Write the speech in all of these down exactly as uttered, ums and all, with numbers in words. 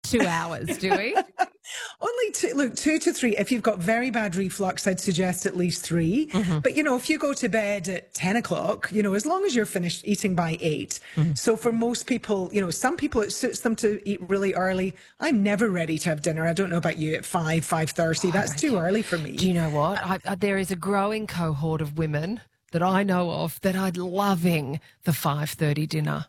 two hours, do we? Only two, look, two to three. If you've got very bad reflux, I'd suggest at least three. Mm-hmm. But, you know, if you go to bed at ten o'clock, you know, as long as you're finished eating by eight. Mm-hmm. So for most people, you know, some people, it suits them to eat really early. I'm never ready to have dinner. I don't know about you at five, five thirty. That's too early for me. Do you know what? I, I, there is a growing cohort of women that I know of that are loving the five thirty dinner.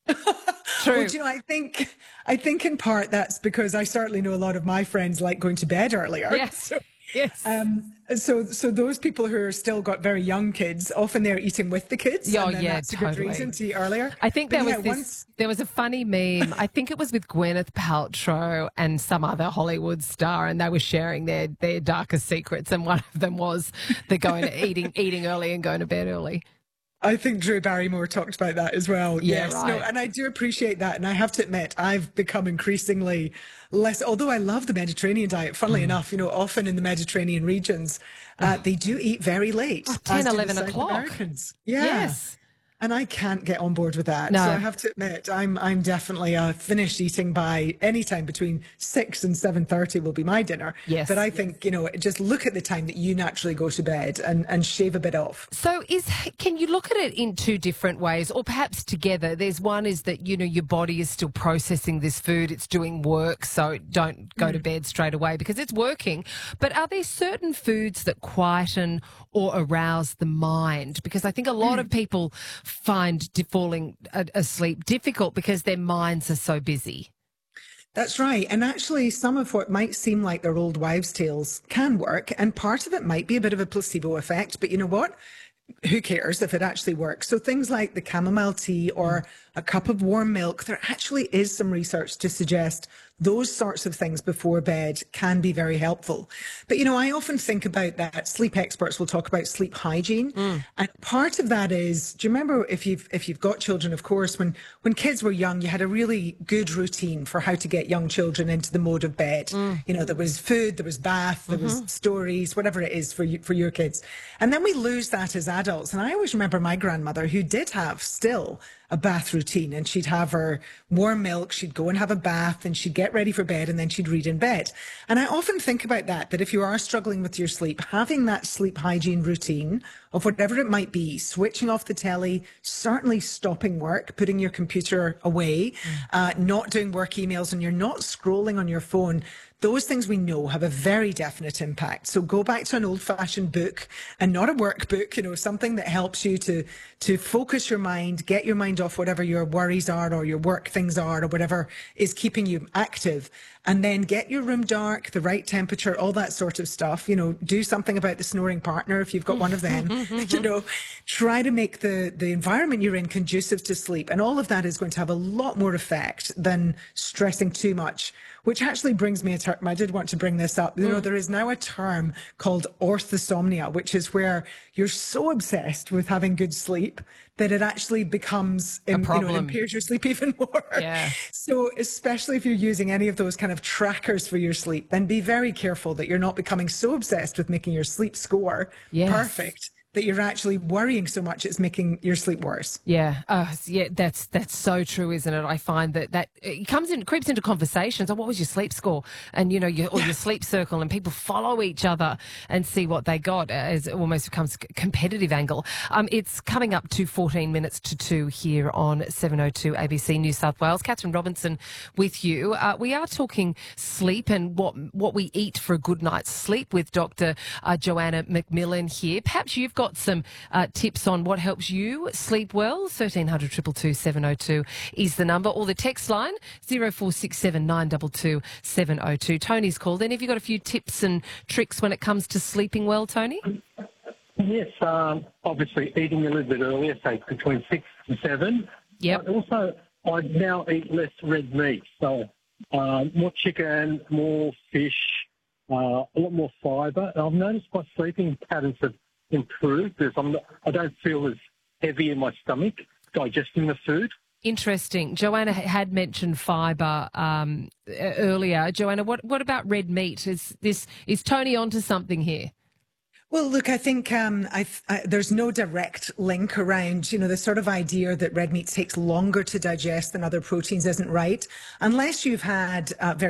True. Well, do you know, I think, I think in part that's because I certainly know a lot of my friends like going to bed earlier. Yes. So, yes. Um, so, so those people who are still got very young kids, often they're eating with the kids. Oh, and then yeah, that's totally. a good reason to eat earlier. I think there but was yeah, this, once... there was a funny meme. I think it was with Gwyneth Paltrow and some other Hollywood star, and they were sharing their, their darkest secrets. And one of them was they're going to eating, eating early and going to bed early. I think Drew Barrymore talked about that as well. Yeah, yes, right. no, and I do appreciate that. And I have to admit, I've become increasingly less, although I love the Mediterranean diet, funnily mm. enough, you know, often in the Mediterranean regions, uh, they do eat very late. Oh, ten, eleven o'clock. Americans. Yeah. Yes. And I can't get on board with that. No. So I have to admit, I'm I'm definitely uh, finished eating by any time between six and seven thirty will be my dinner. Yes. But I think, you know, just look at the time that you naturally go to bed and, and shave a bit off. So is can you look at it in two different ways, or perhaps together? There's one is that, you know, your body is still processing this food. It's doing work, so don't go mm. to bed straight away because it's working. But are there certain foods that quieten or arouse the mind? Because I think a lot mm. of people find falling asleep difficult because their minds are so busy. That's right. And actually, some of what might seem like their old wives' tales can work. And part of it might be a bit of a placebo effect. But you know what? Who cares if it actually works? So things like the chamomile tea or a cup of warm milk, there actually is some research to suggest those sorts of things before bed can be very helpful. But, you know, I often think about that. Sleep experts will talk about sleep hygiene. Mm. And part of that is, do you remember if you've, if you've got children, of course, when, when kids were young, you had a really good routine for how to get young children into the mode of bed. Mm. You know, there was food, there was bath, there mm-hmm. was stories, whatever it is for you, for your kids. And then we lose that as adults. And I always remember my grandmother who did have still a bath routine, and she'd have her warm milk, she'd go and have a bath, and she'd get ready for bed, and then she'd read in bed. And I often think about that, that if you are struggling with your sleep, having that sleep hygiene routine of whatever it might be, switching off the telly, certainly stopping work, putting your computer away, mm. uh, not doing work emails, and you're not scrolling on your phone, those things we know have a very definite impact. So go back to an old-fashioned book and not a workbook, you know, something that helps you to, to focus your mind, get your mind off whatever your worries are or your work things are or whatever is keeping you active. And then get your room dark, the right temperature, all that sort of stuff. You know, do something about the snoring partner if you've got one of them. You know, try to make the, the environment you're in conducive to sleep. And all of that is going to have a lot more effect than stressing too much, which actually brings me a term. I did want to bring this up. You know, there is now a term called orthosomnia, which is where you're so obsessed with having good sleep that it actually becomes, a you problem. know, it impairs your sleep even more. Yeah. So especially if you're using any of those kind of trackers for your sleep, then be very careful that you're not becoming so obsessed with making your sleep score yes. perfect that you're actually worrying so much it's making your sleep worse. Yeah, uh, yeah, that's that's so true, isn't it? I find that that it comes in, creeps into conversations. Oh, what was your sleep score? And you know, your, or your sleep circle, and people follow each other and see what they got, as it almost becomes a competitive angle. Um, it's coming up to fourteen minutes to two here on seven oh two A B C New South Wales. Catherine Robinson with you. Uh, we are talking sleep and what what we eat for a good night's sleep with Doctor Uh, Joanna McMillan here. Perhaps you've got some uh, tips on what helps you sleep well. thirteen hundred, two two two, seven oh two is the number, or the text line zero four six seven, nine two two, seven oh two. Tony's called in. Have you got a few tips and tricks when it comes to sleeping well, Tony? Yes, um, obviously eating a little bit earlier, say between six and seven. Yep. But also, I now eat less red meat, so uh, more chicken, more fish, uh, a lot more fibre. And I've noticed my sleeping patterns have improved because I'm not, I don't feel as heavy in my stomach digesting the food. Interesting. Joanna had mentioned fibre um, earlier. Joanna, what what about red meat? Is this is Tony onto something here? Well, look, I think um, I, I, there's no direct link around, you know, the sort of idea that red meat takes longer to digest than other proteins isn't right, unless you've had uh, very